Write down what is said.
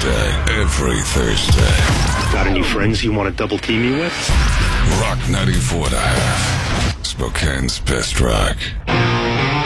Thursday. Every Thursday. Got any friends you want to double team me with? Rock 94.5. Spokane's best rock.